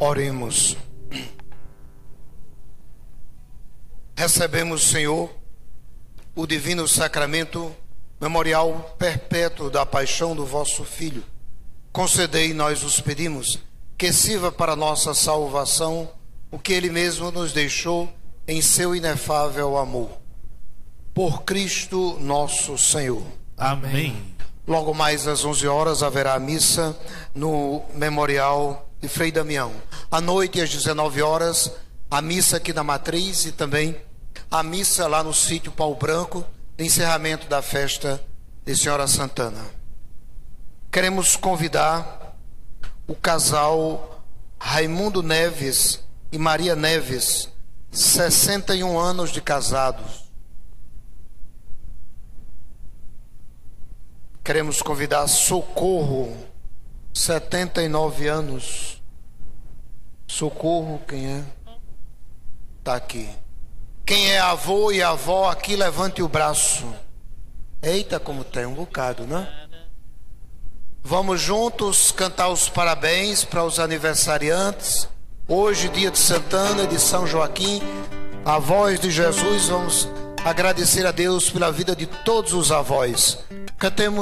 Oremos. Recebemos, Senhor, o divino sacramento memorial perpétuo da paixão do vosso Filho. Concedei, nós os pedimos, que sirva para nossa salvação o que Ele mesmo nos deixou em seu inefável amor. Por Cristo nosso Senhor. Amém. Logo mais às 11 horas haverá a missa no Memorial de Frei Damião. À noite, às 19 horas, a missa aqui na Matriz e também a missa lá no sítio Pau Branco, de encerramento da festa de Senhora Santana. Queremos convidar o casal Raimundo Neves e Maria Neves, 61 anos de casados. Queremos convidar Socorro, 79 anos. Socorro, quem é? Está aqui. Quem é avô e avó aqui, levante o braço. Eita, como tem um bocado, né? Vamos juntos cantar os parabéns para os aniversariantes. Hoje, dia de Santana, de São Joaquim, a voz de Jesus. Vamos agradecer a Deus pela vida de todos os avós. Cantemos